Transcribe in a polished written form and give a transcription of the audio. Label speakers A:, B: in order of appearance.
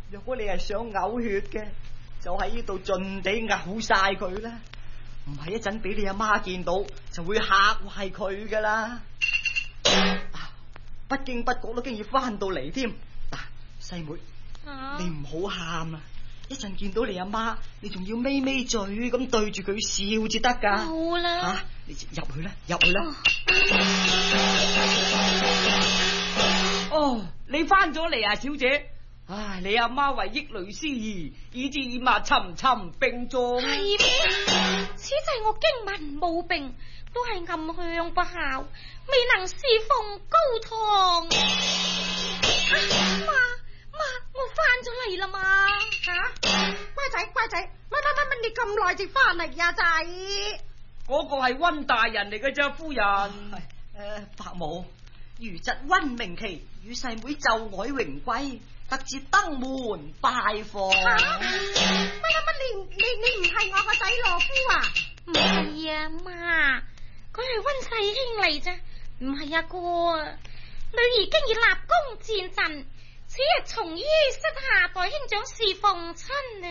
A: 若果你係想嘔血嘅，就喺呢度盡地嘔晒佢啦，唔係一陣俾你阿媽見到就會嚇壞佢噶啦。不經不覺都經已翻到嚟添。嗱，細妹，你唔好喊啊！一陣見到你阿媽，你仲要咪咪嘴咁對住佢笑至得噶。
B: 好啦，
A: 你入去啦，入去啦。
C: 哦，你翻咗嚟啊，小姐。唉，你阿媽為益雷思儀，以致染牙沉沉病重。
B: 係咩？此際我經文冇病，都係暗香不孝，未能侍奉高堂。媽，我翻咗嚟啦嘛。
D: 乖仔，乜你咁耐至翻嚟呀，仔？
C: 嗰個係溫大人嚟嘅啫，夫人。
A: 伯母，如侄溫明琪與細妹就愛榮歸，特自登門拜訪。
D: 你唔係我個仔羅夫啊？
B: 唔係啊，媽，佢係溫世兄嚟啫，唔係阿哥啊。女兒經已立功戰陣，此日從於膝下代兄長侍奉親呢。